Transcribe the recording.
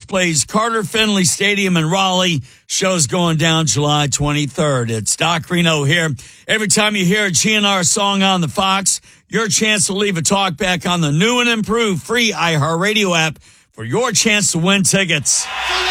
plays Carter Finley Stadium in Raleigh. Show's going down July 23rd. It's Doc Reno here. Every time you hear a GNR song on the Fox, your chance to leave a talk back on the new and improved free iHeartRadio app for your chance to win tickets.